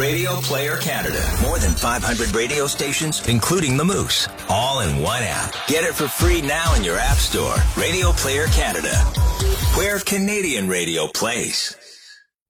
Radio Player Canada. More than 500 radio stations, including the Moose. All in one app. Get it for free now in your app store. Radio Player Canada. Where Canadian radio plays.